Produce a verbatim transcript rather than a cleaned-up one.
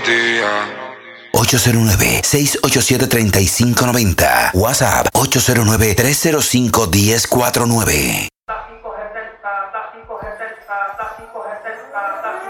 ocho cero nueve, seis ocho siete, tres cinco nueve cero. WhatsApp ocho cero nueve, tres cero cinco, uno cero cuatro nueve.